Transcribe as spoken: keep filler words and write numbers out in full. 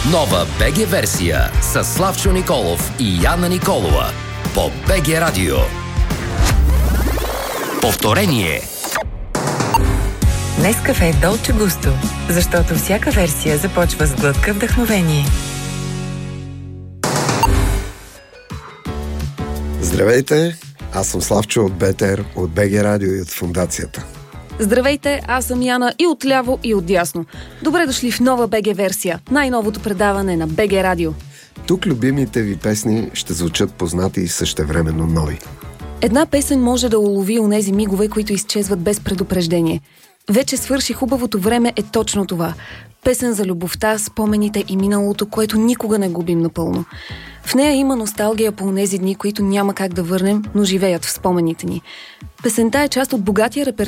Нова БГ версия с Славчо Николов и Яна Николова по БГ Радио. Повторение. Нескафе Долче Густо, защото всяка версия започва с глътка вдъхновение. Здравейте, аз съм Славчо от БТР, от БГ Радио и от Фондацията. Здравейте, аз съм Яна и отляво и отдясно. Добре дошли в нова БГ версия, най-новото предаване на БГ Радио. Тук любимите ви песни ще звучат познати и същевременно нови. Една песен може да улови онези мигове, които изчезват без предупреждение. Вече свърши хубавото време е точно това. Песен за любовта, спомените и миналото, което никога не губим напълно. В нея има носталгия по онези дни, които няма как да върнем, но живеят в спомените ни. Песента е част от богатия репертуар